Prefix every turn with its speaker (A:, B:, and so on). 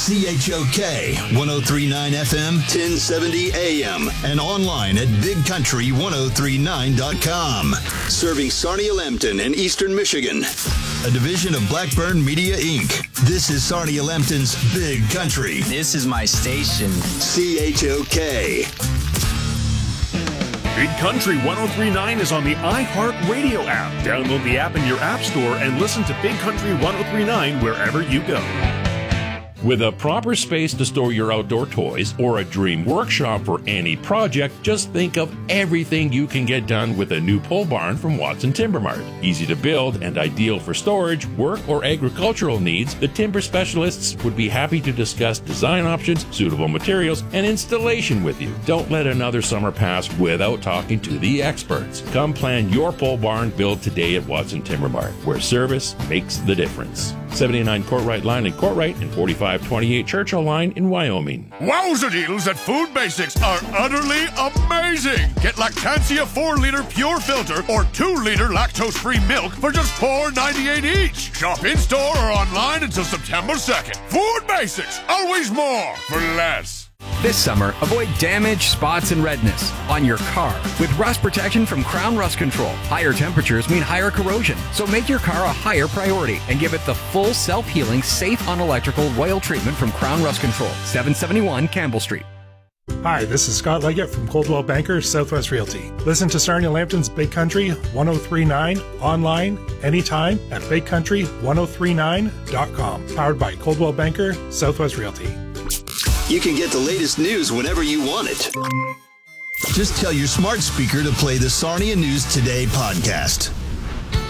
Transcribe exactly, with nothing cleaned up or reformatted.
A: C H O K one oh three point nine F M, ten seventy A M, and online at big country ten thirty-nine dot com. Serving Sarnia-Lambton and Eastern Michigan. A division of Blackburn Media, Incorporated. This is Sarnia-Lambton's Big Country.
B: This is my station.
A: C H O K.
C: Big Country ten thirty-nine is on the iHeartRadio app. Download the app in your app store and listen to Big Country ten thirty-nine wherever you go. With a proper space to store your outdoor toys or a dream workshop for any project, just think of everything you can get done with a new pole barn from Watson Timber Mart. Easy to build and ideal for storage, work, or agricultural needs, the timber specialists would be happy to discuss design options, suitable materials, and installation with you. Don't let another summer pass without talking to the experts. Come plan your pole barn build today at Watson Timber Mart, where service makes the difference. seventy-nine Courtright Line in Courtright and forty-five twenty-eight Churchill Line in Wyoming.
D: Wowza deals at Food Basics are utterly amazing. Get Lactancia four liter pure filter or two liter lactose-free milk for just four ninety-eight each. Shop in-store or online until September second. Food Basics, always more for less.
E: This summer, avoid damage, spots, and redness on your car with rust protection from Crown Rust Control. Higher temperatures mean higher corrosion, so make your car a higher priority and give it the full self-healing, safe on electrical royal treatment from Crown Rust Control, seven seventy-one Campbell Street.
F: Hi, this is Scott Leggett from Coldwell Banker Southwest Realty. Listen to Sarnia-Lambton's Big Country ten thirty-nine online anytime at big country ten thirty-nine dot com. Powered by Coldwell Banker Southwest Realty.
A: You can get the latest news whenever you want it. Just tell your smart speaker to play the Sarnia News Today podcast.